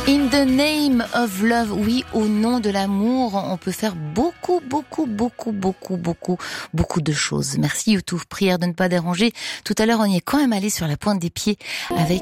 In the name of love, oui, au nom de l'amour, on peut faire beaucoup de choses. Merci YouTube, prière de ne pas déranger. Tout à l'heure, on y est quand même allé sur la pointe des pieds avec